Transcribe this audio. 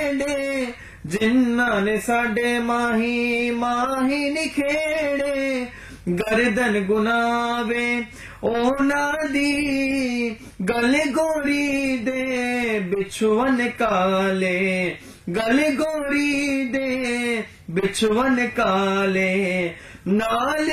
नेड़े जिन्हां ने साडे माही माही निखेड़े गर्दन गुनावे ओना दी गल गोरी दे बिछुअन काले गल गोरी दे बिछुअन काले नाल